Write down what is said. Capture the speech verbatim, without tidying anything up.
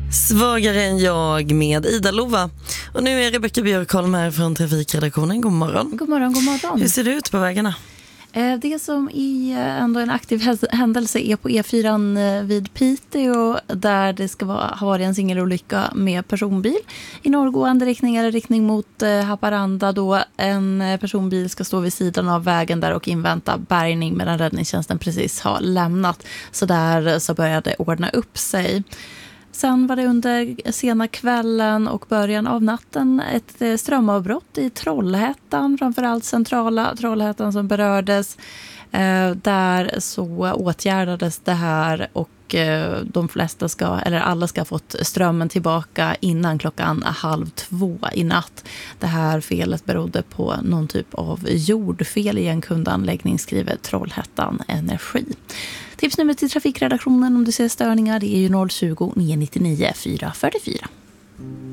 Svagare än jag med Ida Lova. Och nu är Rebecka Björkholm här från Trafikredaktionen. God morgon. God morgon, god morgon. Hur ser det ut på vägarna? Det som är ändå en aktiv händelse är på E fyra vid Piteå, där det ska vara, ha varit en singelolycka med personbil. I norrgående riktning eller riktning mot Haparanda, då en personbil ska stå vid sidan av vägen där och invänta bärgning medan räddningstjänsten precis har lämnat. Så där så började det ordna upp sig. Sen var det under sena kvällen och början av natten ett strömavbrott i Trollhättan, framförallt centrala Trollhättan som berördes. Där så åtgärdades det här och de flesta ska, eller alla ska ha fått strömmen tillbaka innan klockan halv två i natt. Det här felet berodde på någon typ av jordfel i en kundanläggning, skriver Trollhättan Energi. Tipsnummer till Trafikredaktionen om du ser störningar, det är ju noll tjugo, nio nio nio, fyra fyra fyra.